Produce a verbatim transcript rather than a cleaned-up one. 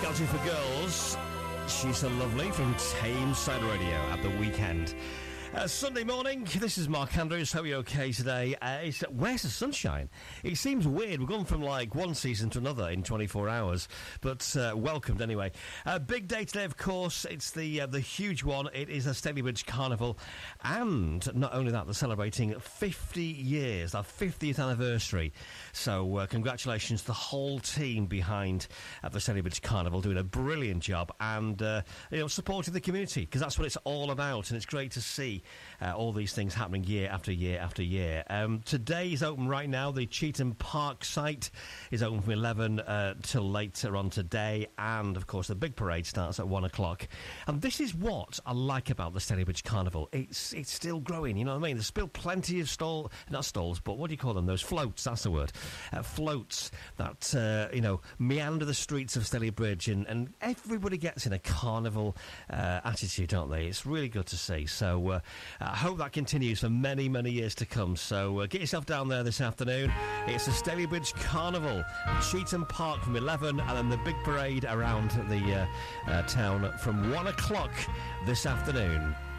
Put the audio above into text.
Skelton for Girls. She's so lovely from Tameside Radio at the weekend. Uh, Sunday morning, this is Mark Andrews. Hope you're okay today. Uh, it's, where's the sunshine? It seems weird. We've gone from like one season to another in twenty-four hours, but uh, welcomed anyway. Uh, big day today, of course. It's the uh, the huge one. It is a Stalybridge Carnival, and not only that, they're celebrating fifty years, our fiftieth anniversary. So uh, congratulations to the whole team behind uh, the Stalybridge Carnival, doing a brilliant job and uh, you know supporting the community, because that's what it's all about, and it's great to see. Uh, all these things happening year after year after year. Um, today is open right now. The Cheetham Park site is open from eleven uh, till later on today, and of course the big parade starts at one o'clock. And this is what I like about the Stalybridge Carnival. It's it's still growing, you know what I mean? There's still plenty of stall, not stalls, but what do you call them? Those floats, that's the word. Uh, floats that, uh, you know, meander the streets of Stalybridge, and, and everybody gets in a carnival uh, attitude, don't they? It's really good to see. So, uh, I hope that continues for many, many years to come. So uh, get yourself down there this afternoon. It's the Stalybridge Carnival, Cheetham Park from eleven, and then the big parade around the uh, uh, town from one o'clock this afternoon.